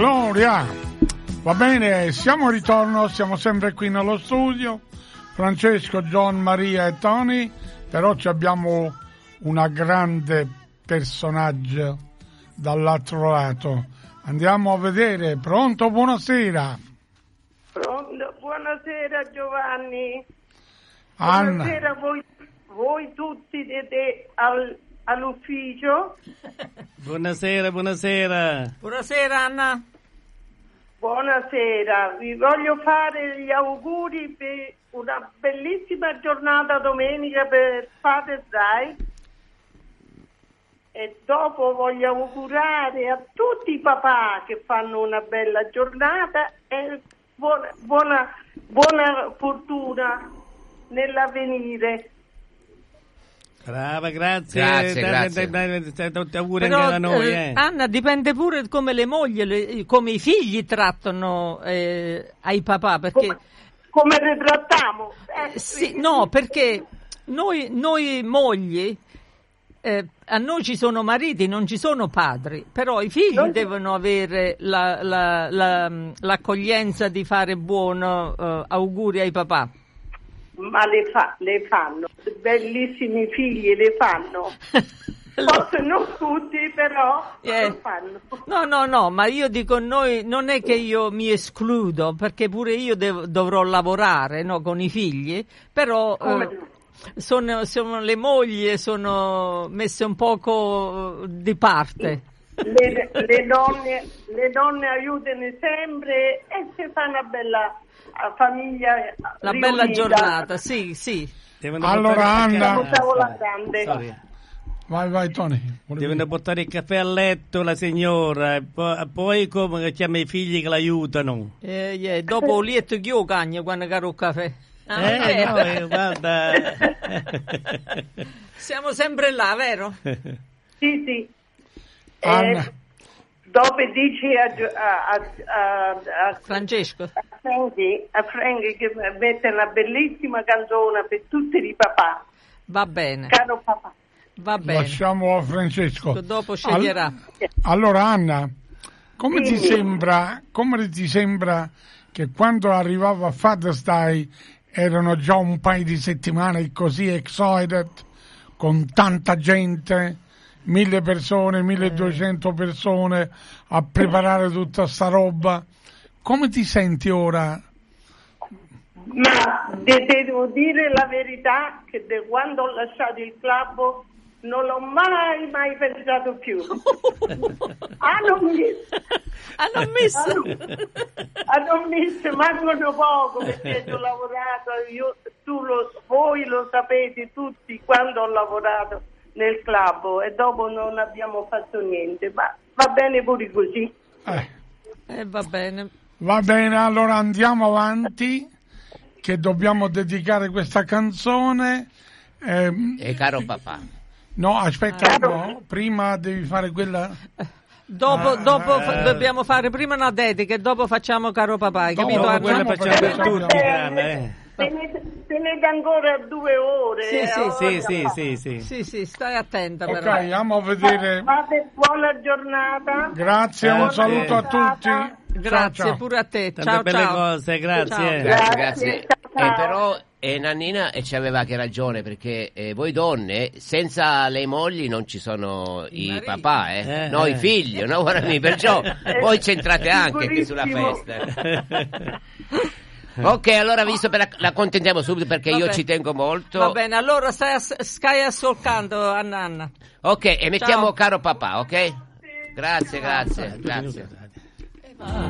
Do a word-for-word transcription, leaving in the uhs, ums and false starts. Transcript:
Gloria! Va bene, siamo in ritorno, siamo sempre qui nello studio, Francesco, John, Maria e Tony, però ci abbiamo una grande personaggio dall'altro lato. Andiamo a vedere, pronto? Buonasera. Pronto, buonasera Giovanni. Anna. Buonasera voi, voi tutti de, de, al, all'ufficio. Buonasera, buonasera. Buonasera Anna. Buonasera, vi voglio fare gli auguri per una bellissima giornata domenica per Father's Day e dopo voglio augurare a tutti i papà che fanno una bella giornata e buona, buona, buona fortuna nell'avvenire. Brava, grazie. Grazie, dai, grazie. dai, dai, dai, ti auguri Però, anche da noi. eh, Eh. Anna, dipende pure come le mogli, le, come i figli trattano eh, ai papà, perché... Come, come ne trattiamo? Eh, Sì, no, perché noi, noi mogli, eh, a noi ci sono mariti, non ci sono padri, però i figli Non- devono avere la, la, la, l'accoglienza di fare buono eh, auguri ai papà. Ma le, fa, le fanno, bellissimi figli le fanno. Forse non tutti, però Eh. lo fanno. No, no, no, ma io dico noi, non è che io mi escludo, perché pure io dev- dovrò lavorare, no, con i figli, però Come eh, no? sono, sono le mogli e sono messe un poco di parte. Le, le donne, le donne aiutano sempre e si fa una bella eh, famiglia La riunita. bella giornata, sì, sì. Devono Allora, portare il Anna- caffè- Siamo tavola grande. Sorry. Vai, vai, Tony. Devono portare il caffè a letto la signora e po- poi come chiama i figli che l'aiutano. Eh, eh, dopo il lietto che io cagno quando caro il caffè. Ah, Eh, eh. no, eh, guarda. Siamo sempre là, vero? Sì, sì. Anna. Eh, dopo dici a, Gio- a, a, a, a, Francesco. a Frankie, a Frankie che mette una bellissima canzone per tutti i papà. Va bene, Caro papà. va bene. Lasciamo a Francesco. Dopo sceglierà. All- allora, Anna, come ti Sì. sembra, come ti sembra che quando arrivava Father's Day erano già un paio di settimane così excited, con tanta gente, mille persone, milleduecento persone a preparare tutta sta roba? Come ti senti ora? Ma de- devo dire la verità che da quando ho lasciato il club non l'ho mai mai pensato più. Hanno messo, Hanno messo. hanno messo, mancano poco perché ho lavorato, io, tu lo, voi lo sapete tutti quando ho lavorato nel club e dopo non abbiamo fatto niente, ma va bene pure così. Eh, Eh, va bene. va bene, allora andiamo avanti, che dobbiamo dedicare questa canzone. Ehm, E caro papà. no, aspetta, no, prima devi fare quella... Dopo, Ah, dopo eh. fa- dobbiamo fare prima una dedica e dopo facciamo caro papà, hai Dopo capito? la Anna? Quella Andiamo facciamo per per- tutti, Eh, Anna, eh. Tenete, tenete ancora due ore. Sì, eh, sì, ora Sì, sì, fa. sì, sì. Sì, sì, stai attenta Ok, però. andiamo a vedere. Fate buona giornata. Grazie, un Grazie. saluto a tutti. Grazie Ciao, ciao. pure a te. Tante Ciao, belle ciao. cose, grazie. Ciao. Grazie, Grazie, grazie. ciao. Eh, però eh, Nannina eh, ci aveva che ragione, perché eh, voi donne, senza le mogli non ci sono i, mariti. papà, eh? Eh, no, eh. i figli, no? Guarda, perciò voi c'entrate anche qui sulla Sicurissimo. festa. Ok, allora visto per la, la accontentiamo subito perché io Vabbè. ci tengo molto. Va bene, allora stai, ass- stai ascoltando Anna Anna. Ok, e mettiamo Ciao. caro papà, ok? Grazie, grazie, grazie.